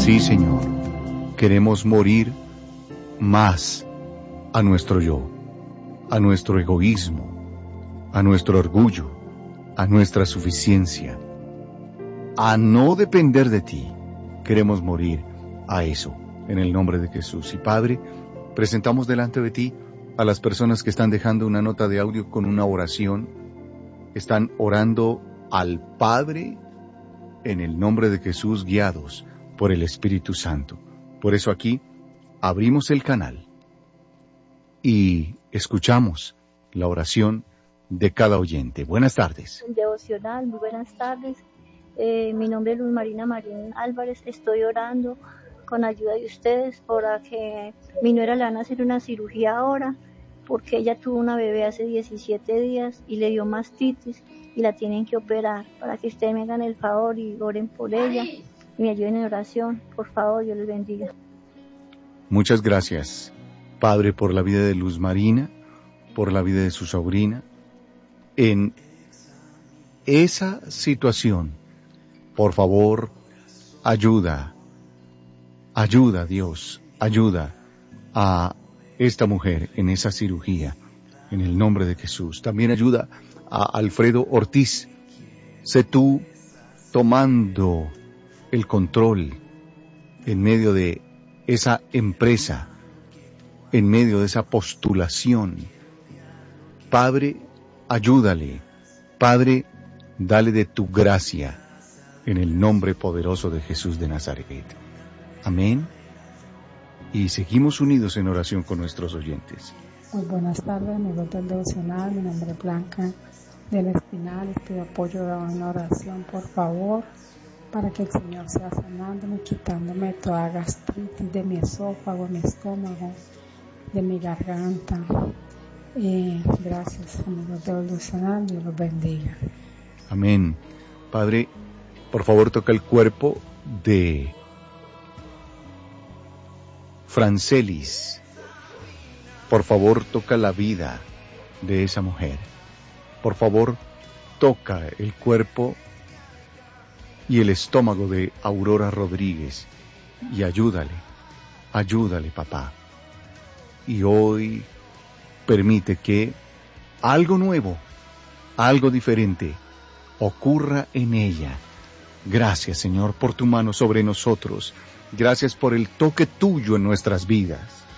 Sí, Señor, queremos morir más a nuestro yo, a nuestro egoísmo, a nuestro orgullo, a nuestra suficiencia, a no depender de ti. Queremos morir a eso, en el nombre de Jesús. Y Padre, presentamos delante de ti a las personas que están dejando una nota de audio con una oración. Están orando al Padre en el nombre de Jesús, guiados por el Espíritu Santo. Por eso aquí abrimos el canal y escuchamos la oración de cada oyente. Buenas tardes. Devocional, muy buenas tardes. Mi nombre es Luz Marina Marín Álvarez. Estoy orando con ayuda de ustedes para que mi nuera le van a hacer una cirugía ahora, porque ella tuvo una bebé hace 17 días y le dio mastitis y la tienen que operar. Para que ustedes me hagan el favor y oren por ella y me ayuden en oración. Por favor, Dios les bendiga. Muchas gracias, Padre, por la vida de Luz Marina, por la vida de su sobrina. En esa situación, por favor, ayuda, Dios, ayuda a esta mujer en esa cirugía, en el nombre de Jesús. También ayuda a Alfredo Ortiz. Sé tú tomando el control en medio de esa empresa, en medio de esa postulación. Padre, ayúdale. Padre, dale de tu gracia, en el nombre poderoso de Jesús de Nazaret. Amén. Y seguimos unidos en oración con nuestros oyentes. Muy buenas tardes, amigos del devocional. Mi nombre es Blanca del Espinal. Estoy apoyo de una oración, por favor, para que el Señor sea sanándome, quitándome toda gastritis de mi esófago, mi estómago, de mi garganta. Gracias, amigos del devocional. Dios los bendiga. Amén. Padre, por favor, toca el cuerpo de Francelis. Por favor, toca la vida de esa mujer. Por favor, toca el cuerpo y el estómago de Aurora Rodríguez y ayúdale, papá. Y hoy permite que algo nuevo, algo diferente ocurra en ella. Gracias, Señor, por tu mano sobre nosotros. Gracias por el toque tuyo en nuestras vidas.